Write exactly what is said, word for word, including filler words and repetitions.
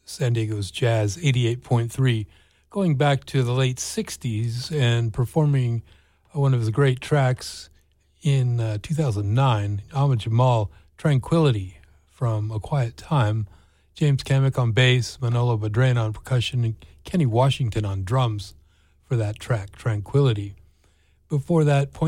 San Diego's Jazz eighty-eight point three, going back to the late sixties and performing one of his great tracks in uh, two thousand nine, Ahmad Jamal, Tranquility from A Quiet Time, James Kamek on bass, Manolo Badrena on percussion, and Kenny Washington on drums for that track, Tranquility. Before that,